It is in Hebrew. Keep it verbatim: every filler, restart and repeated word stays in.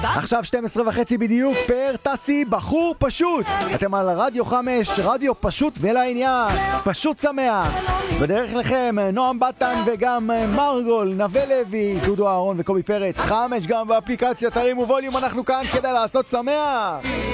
עכשיו שתים עשרה וחצי בדיוק, פאר טסי, בחור פשוט. אתם על רדיו חמש, רדיו פשוט ולעניין, פשוט שמח. בדרך לכם נועם בטן וגם מרגול, נווה לוי, דודו אהרון וקובי פרץ. חמש גם באפליקציה, תרימו ווליום, אנחנו כאן כדי לעשות שמח.